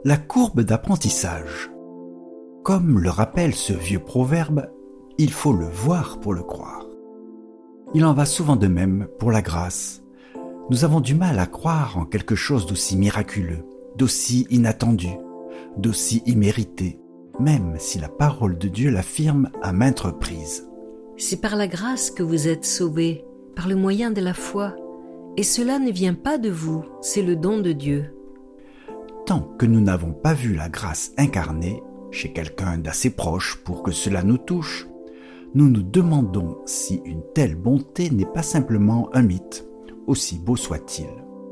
La courbe d'apprentissage. Comme le rappelle ce vieux proverbe, il faut le voir pour le croire. Il en va souvent de même pour la grâce. Nous avons du mal à croire en quelque chose d'aussi miraculeux, d'aussi inattendu, d'aussi immérité, même si la parole de Dieu l'affirme à maintes reprises. C'est par la grâce que vous êtes sauvés, par le moyen de la foi. Et cela ne vient pas de vous, c'est le don de Dieu. Tant que nous n'avons pas vu la grâce incarnée chez quelqu'un d'assez proche pour que cela nous touche, nous nous demandons si une telle bonté n'est pas simplement un mythe, aussi beau soit-il.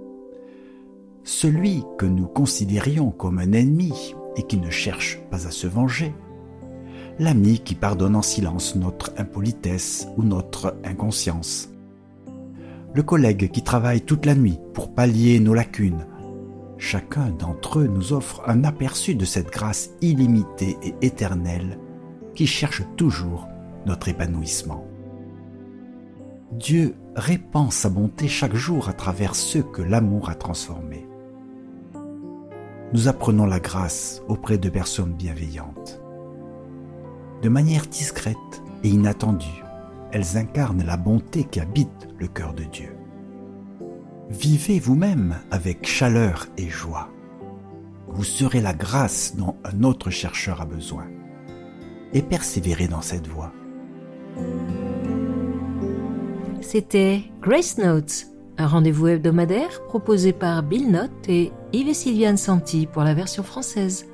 Celui que nous considérions comme un ennemi et qui ne cherche pas à se venger, l'ami qui pardonne en silence notre impolitesse ou notre inconscience, le collègue qui travaille toute la nuit pour pallier nos lacunes, chacun d'entre eux nous offre un aperçu de cette grâce illimitée et éternelle qui cherche toujours notre épanouissement. Dieu répand sa bonté chaque jour à travers ceux que l'amour a transformés. Nous apprenons la grâce auprès de personnes bienveillantes. De manière discrète et inattendue, elles incarnent la bonté qui habite le cœur de Dieu. Vivez vous-même avec chaleur et joie. Vous serez la grâce dont un autre chercheur a besoin. Et persévérez dans cette voie. C'était Grace Notes, un rendez-vous hebdomadaire proposé par Bill Note et Yves et Sylviane Santi pour la version française.